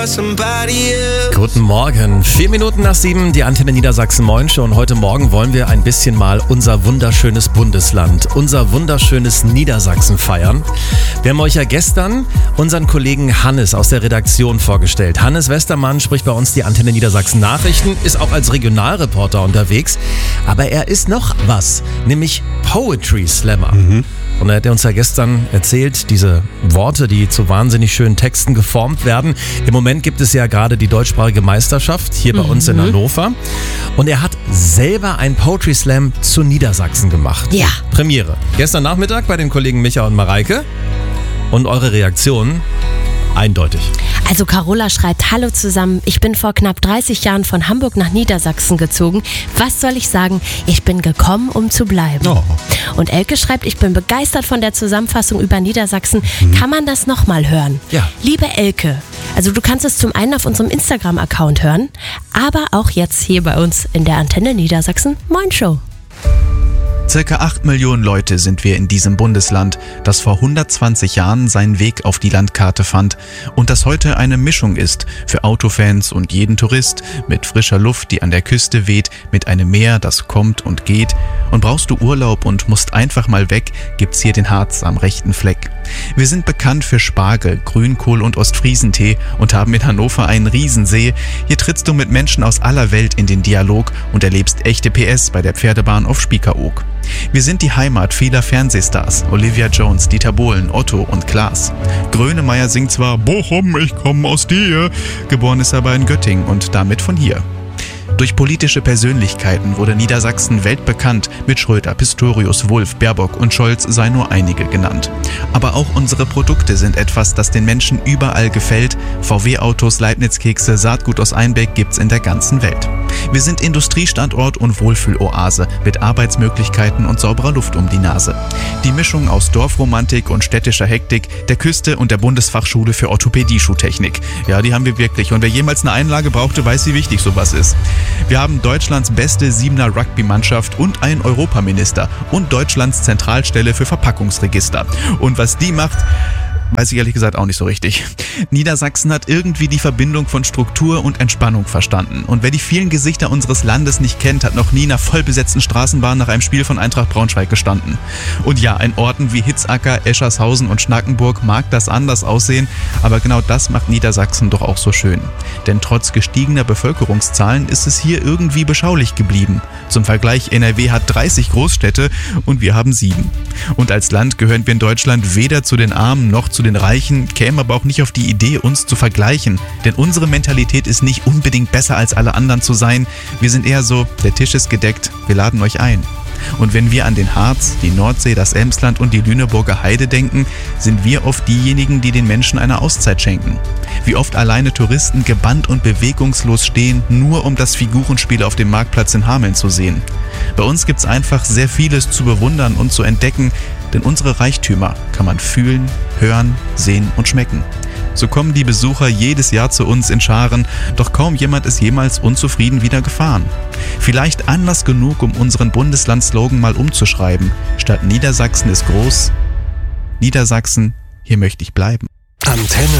Guten Morgen, 4 Minuten nach 7, die Antenne Niedersachsen Moin Show. Und heute Morgen wollen wir ein bisschen mal unser wunderschönes Bundesland, unser wunderschönes Niedersachsen feiern. Wir haben euch ja gestern unseren Kollegen Hannes aus der Redaktion vorgestellt. Hannes Westermann spricht bei uns die Antenne Niedersachsen Nachrichten, ist auch als Regionalreporter unterwegs. Aber er ist noch was, nämlich Poetry Slammer. Und er hat uns ja gestern erzählt, diese Worte, die zu wahnsinnig schönen Texten geformt werden. Im Moment gibt es ja gerade die deutschsprachige Meisterschaft hier bei uns in Hannover. Und er hat selber einen Poetry Slam zu Niedersachsen gemacht. Ja. Premiere. Gestern Nachmittag bei den Kollegen Micha und Mareike. Und eure Reaktionen? Eindeutig. Also Carola schreibt, hallo zusammen, ich bin vor knapp 30 Jahren von Hamburg nach Niedersachsen gezogen. Was soll ich sagen? Ich bin gekommen, um zu bleiben. Oh. Und Elke schreibt, ich bin begeistert von der Zusammenfassung über Niedersachsen. Kann man das nochmal hören? Ja. Liebe Elke, also du kannst es zum einen auf unserem Instagram-Account hören, aber auch jetzt hier bei uns in der Antenne Niedersachsen Moin Show. Circa 8 Millionen Leute sind wir in diesem Bundesland, das vor 120 Jahren seinen Weg auf die Landkarte fand und das heute eine Mischung ist für Autofans und jeden Tourist, mit frischer Luft, die an der Küste weht, mit einem Meer, das kommt und geht. Und brauchst du Urlaub und musst einfach mal weg, gibt's hier den Harz am rechten Fleck. Wir sind bekannt für Spargel, Grünkohl und Ostfriesentee und haben in Hannover einen Riesensee. Hier trittst du mit Menschen aus aller Welt in den Dialog und erlebst echte PS bei der Pferdebahn auf Spiekeroog. Wir sind die Heimat vieler Fernsehstars, Olivia Jones, Dieter Bohlen, Otto und Klaas. Grönemeyer singt zwar Bochum, ich komme aus dir, geboren ist er aber in Göttingen und damit von hier. Durch politische Persönlichkeiten wurde Niedersachsen weltbekannt, mit Schröder, Pistorius, Wulff, Baerbock und Scholz seien nur einige genannt. Aber auch unsere Produkte sind etwas, das den Menschen überall gefällt. VW-Autos, Leibniz-Kekse, Saatgut aus Einbeck gibt's in der ganzen Welt. Wir sind Industriestandort und Wohlfühloase mit Arbeitsmöglichkeiten und sauberer Luft um die Nase. Die Mischung aus Dorfromantik und städtischer Hektik, der Küste und der Bundesfachschule für Orthopädie-Schuhtechnik. Ja, die haben wir wirklich. Und wer jemals eine Einlage brauchte, weiß, wie wichtig sowas ist. Wir haben Deutschlands beste 7er Rugby-Mannschaft und einen Europaminister und Deutschlands Zentralstelle für Verpackungsregister. Und was die macht, weiß ich ehrlich gesagt auch nicht so richtig. Niedersachsen hat irgendwie die Verbindung von Struktur und Entspannung verstanden. Und wer die vielen Gesichter unseres Landes nicht kennt, hat noch nie in einer vollbesetzten Straßenbahn nach einem Spiel von Eintracht Braunschweig gestanden. Und ja, in Orten wie Hitzacker, Eschershausen und Schnackenburg mag das anders aussehen, aber genau das macht Niedersachsen doch auch so schön. Denn trotz gestiegener Bevölkerungszahlen ist es hier irgendwie beschaulich geblieben. Zum Vergleich, NRW hat 30 Großstädte und wir haben 7. Und als Land gehören wir in Deutschland weder zu den Armen noch zu den Reichen, kämen aber auch nicht auf die Idee, uns zu vergleichen. Denn unsere Mentalität ist nicht unbedingt besser als alle anderen zu sein. Wir sind eher so, der Tisch ist gedeckt, wir laden euch ein. Und wenn wir an den Harz, die Nordsee, das Emsland und die Lüneburger Heide denken, sind wir oft diejenigen, die den Menschen eine Auszeit schenken. Wie oft alleine Touristen gebannt und bewegungslos stehen, nur um das Figurenspiel auf dem Marktplatz in Hameln zu sehen. Bei uns gibt's einfach sehr vieles zu bewundern und zu entdecken, denn unsere Reichtümer kann man fühlen, hören, sehen und schmecken. So kommen die Besucher jedes Jahr zu uns in Scharen, doch kaum jemand ist jemals unzufrieden wieder gefahren. Vielleicht Anlass genug, um unseren Bundesland-Slogan mal umzuschreiben. Statt Niedersachsen ist groß, Niedersachsen, hier möchte ich bleiben. Antenne